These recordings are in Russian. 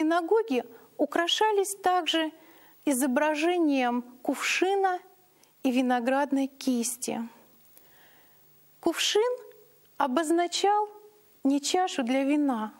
синагоги украшались также изображением кувшина и виноградной кисти. Кувшин обозначал не чашу для вина.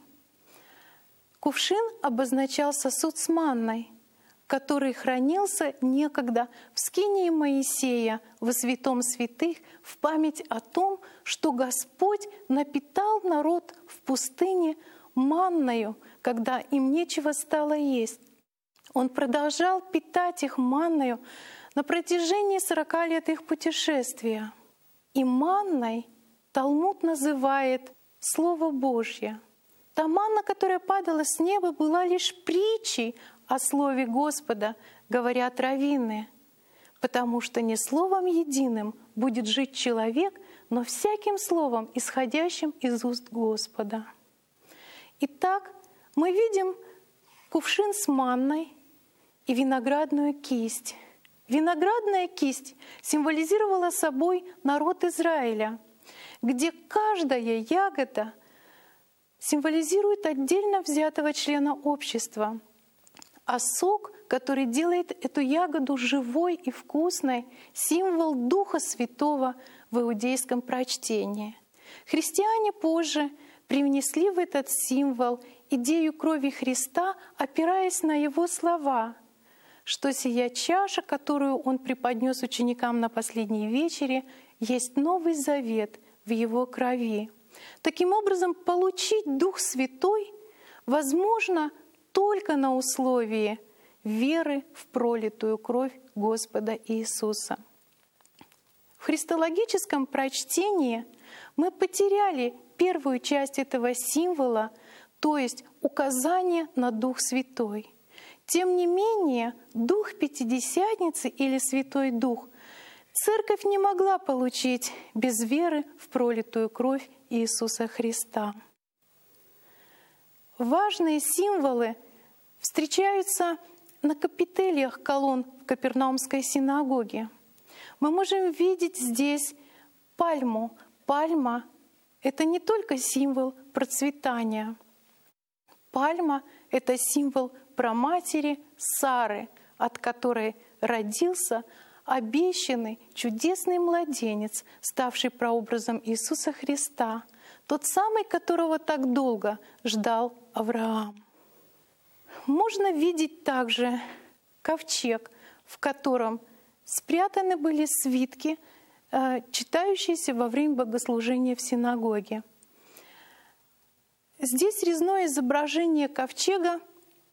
Кувшин обозначал сосуд с манной, который хранился некогда в скинии Моисея во святом святых в память о том, что Господь напитал народ в пустыне манною, когда им нечего стало есть. Он продолжал питать их манною на протяжении 40 лет их путешествия. И манной Талмуд называет Слово Божье. Та манна, которая падала с неба, была лишь притчей о Слове Господа, говорят раввины, потому что не словом единым будет жить человек, но всяким словом, исходящим из уст Господа. Итак, мы видим кувшин с манной и виноградную кисть. Виноградная кисть символизировала собой народ Израиля, где каждая ягода символизирует отдельно взятого члена общества, а сок, который делает эту ягоду живой и вкусной, символ Духа Святого в иудейском прочтении. Христиане позже привнесли в этот символ идею крови Христа, опираясь на Его слова, что сия чаша, которую Он преподнес ученикам на последней вечере, есть новый завет в Его крови. Таким образом, получить Дух Святой возможно только на условии веры в пролитую кровь Господа Иисуса. В христологическом прочтении мы потеряли первую часть этого символа, то есть указание на Дух Святой. Тем не менее, Дух Пятидесятницы или Святой Дух Церковь не могла получить без веры в пролитую кровь Иисуса Христа. Важные символы встречаются на капителиях колонн в Капернаумской синагоге. Мы можем видеть здесь пальму. Пальма — это не только символ процветания. Пальма — это символ праматери Сары, от которой родился обещанный чудесный младенец, ставший прообразом Иисуса Христа, тот самый, которого так долго ждал Авраам. Можно видеть также ковчег, в котором спрятаны были свитки, читающиеся во время богослужения в синагоге. Здесь резное изображение ковчега,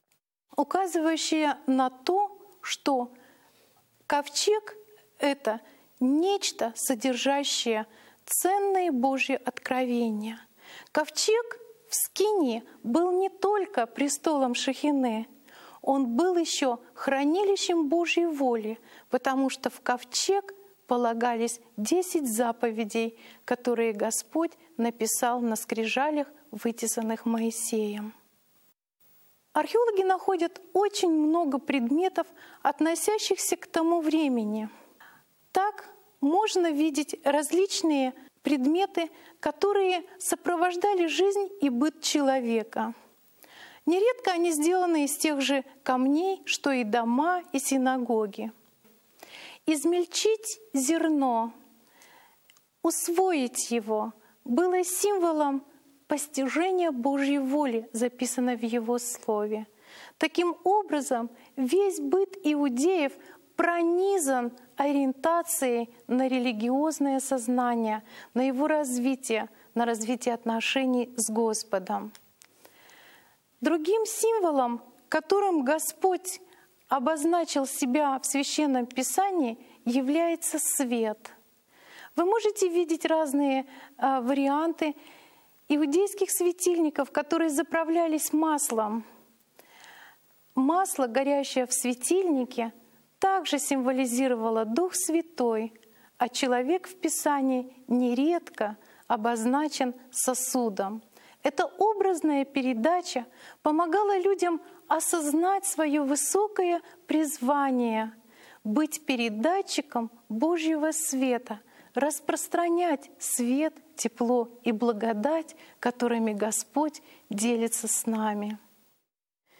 указывающее на то, что ковчег — это нечто, содержащее ценные Божьи откровения. Ковчег в Скинии был не только престолом Шехины, он был еще хранилищем Божьей воли, потому что в ковчег полагались 10 заповедей, которые Господь написал на скрижалях, вытесанных Моисеем. Археологи находят очень много предметов, относящихся к тому времени. Так можно видеть различные предметы, которые сопровождали жизнь и быт человека. Нередко они сделаны из тех же камней, что и дома, и синагоги. Измельчить зерно, усвоить его было символом постижения Божьей воли, записано в Его Слове. Таким образом, весь быт иудеев пронизан ориентацией на религиозное сознание, на его развитие, на развитие отношений с Господом. Другим символом, которым Господь обозначил себя в Священном Писании, является свет. Вы можете видеть разные варианты иудейских светильников, которые заправлялись маслом. Масло, горящее в светильнике, также символизировало Дух Святой, а человек в Писании нередко обозначен сосудом. Эта образная передача помогала людям осознать свое высокое призвание — быть передатчиком Божьего света, распространять свет, тепло и благодать, которыми Господь делится с нами.